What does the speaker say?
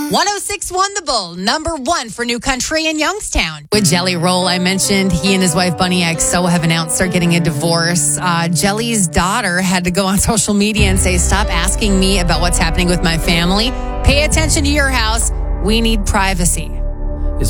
106.1 The Bull, number one for New Country in Youngstown. With Jelly Roll, I mentioned he and his wife Bunny XO have announced they're getting a divorce. Jelly's daughter had to go on social media and say, "Stop asking me about what's happening with my family. Pay attention to your house. We need privacy."